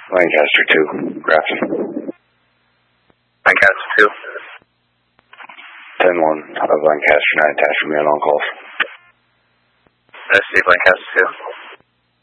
Lancaster 2, Grafton. Lancaster 2. 10-1 of Lancaster 9, attached for me on calls. Steve, Lancaster 2.